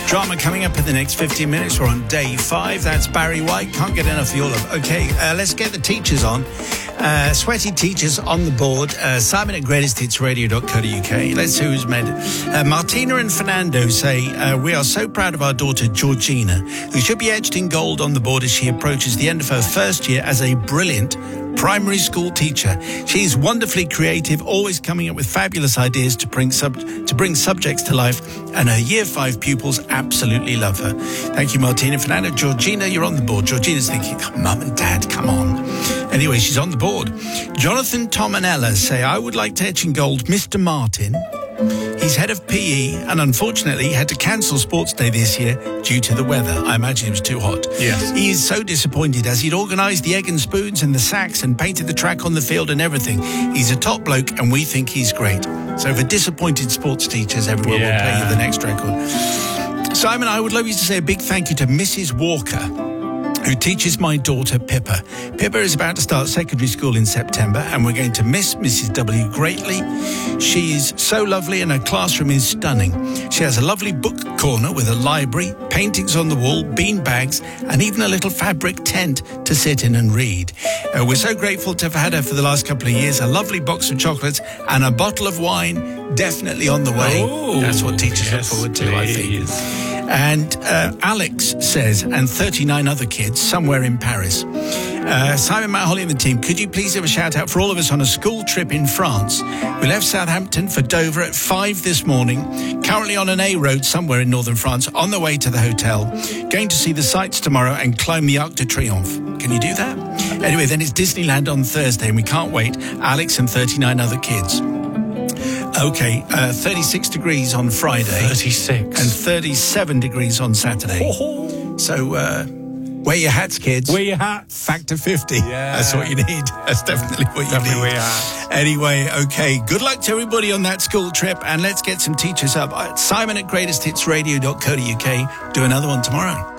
Drama coming up in the next 15 minutes. We're on day 5. That's Barry White. Can't get enough of your love. Okay, let's get the teachers on. Sweaty teachers on the board. Simon at greatesthitsradio.co.uk. Let's see who's made it. Martina and Fernando say, we are so proud of our daughter Georgina, who should be etched in gold on the board as she approaches the end of her first year as a brilliant primary school teacher. She's wonderfully creative, always coming up with fabulous ideas to bring subjects to life, and her year 5 pupils absolutely love her. Thank you, Martina. Fernando, Georgina, you're on the board. Georgina's thinking, Mum and Dad, come on. Anyway, she's on the board. Jonathan, Tom and Ella say, I would like to etch in gold Mr. Martin. He's head of PE and unfortunately had to cancel sports day this year due to the weather. I imagine it was too hot. Yes. He is so disappointed as he'd organised the egg and spoons and the sacks and painted the track on the field and everything. He's a top bloke and we think he's great. So for disappointed sports teachers, everyone will play you the next record. Simon, I would love you to say a big thank you to Mrs. Walker, who teaches my daughter Pippa. Pippa is about to start secondary school in September, and we're going to miss Mrs. W greatly. She is so lovely and her classroom is stunning. She has a lovely book corner with a library, paintings on the wall, bean bags, and even a little fabric tent to sit in and read. We're so grateful to have had her for the last couple of years. A lovely box of chocolates and a bottle of wine definitely on the way. Oh, that's what teachers look forward to, I think. And Alex says, and 39 other kids somewhere in Paris. Simon, Matt, Holly and the team, could you please have a shout out for all of us on a school trip in France? We left Southampton for Dover at 5 this morning, currently on an A road somewhere in northern France, on the way to the hotel, going to see the sights tomorrow and climb the Arc de Triomphe. Can you do that? Anyway, then it's Disneyland on Thursday and we can't wait. Alex and 39 other kids. Okay, 36 degrees on Friday. 36. And 37 degrees on Saturday. Oh. So, wear your hats, kids. Wear your hats. Factor 50. Yeah. That's what you need. That's definitely what you need. Wear your hats. Anyway, okay, good luck to everybody on that school trip, and let's get some teachers up. Simon at greatesthitsradio.co.uk. Do another one tomorrow.